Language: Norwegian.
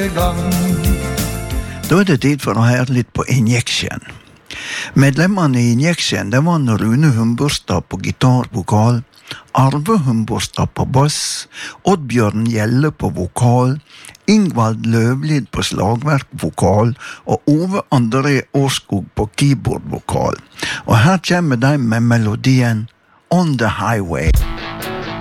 i gang. Da det tid for å høre litt på Injection. Medlemmene i Injection, det var Rune Humborstad på gitarvokal, Arve Humborstad på bass, Oddbjørn Gjelle på vokal, Ingvald Løvlid på slagverkvokal og Ove André Årskog på keyboardvokal. Og her kommer de med melodien On the Highway.